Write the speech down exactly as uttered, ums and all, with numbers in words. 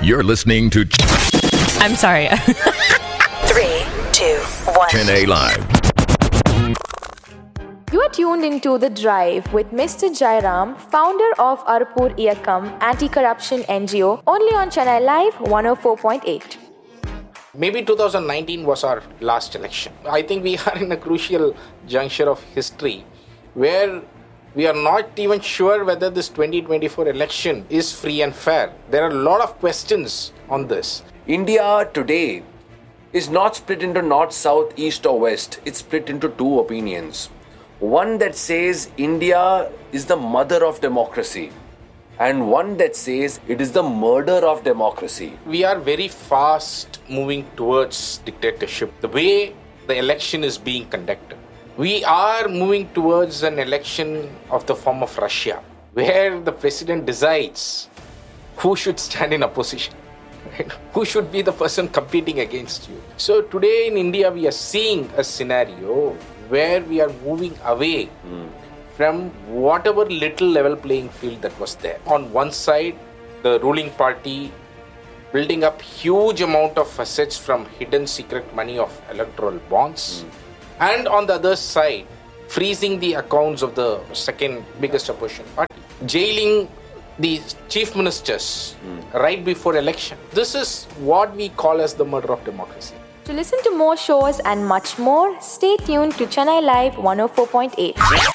You're listening to I'm sorry. Three, two, one. Chennai Live. You are tuned into The Drive with Mister Jairam, founder of Arpur Iyakam Anti-Corruption N G O, only on Chennai Live one oh four point eight. Maybe two thousand nineteen was our last election. I think we are in a crucial juncture of history where we are not even sure whether this twenty twenty-four election is free and fair. There are a lot of questions on this. India today is not split into north, south, east or west. It's split into two opinions. One that says India is the mother of democracy, and one that says it is the murder of democracy. We are very fast moving towards dictatorship. The way the election is being conducted. We are moving towards an election of the form of Russia, where the president decides who should stand in opposition, right? Who should be the person competing against you. So today in India, we are seeing a scenario where we are moving away mm. from whatever little level playing field that was there. On one side, the ruling party building up huge amount of assets from hidden secret money of electoral bonds. Mm. And on the other side, freezing the accounts of the second biggest opposition party, jailing the chief ministers mm. right before election. This is what we call as the murder of democracy. To listen to more shows and much more, stay tuned to Chennai Live one oh four point eight.